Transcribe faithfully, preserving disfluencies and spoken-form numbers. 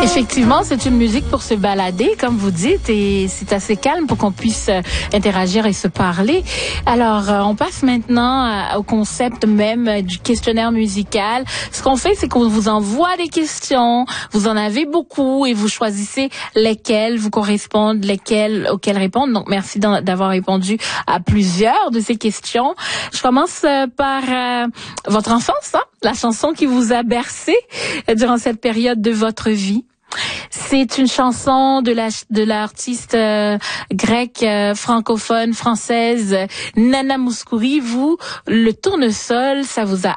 Effectivement, c'est une musique pour se balader, comme vous dites, et c'est assez calme pour qu'on puisse interagir et se parler. Alors, on passe maintenant au concept même du questionnaire musical. Ce qu'on fait, c'est qu'on vous envoie des questions. Vous en avez beaucoup et vous choisissez lesquelles vous correspondent, lesquelles auxquelles répondre. Donc, merci d'avoir répondu à plusieurs de ces questions. Je commence par euh, votre enfance, hein? La chanson qui vous a bercé durant cette période de votre vie. C'est une chanson de la de l'artiste euh, grecque euh, francophone française Nana Mouskouri. Vous, le tournesol, ça vous a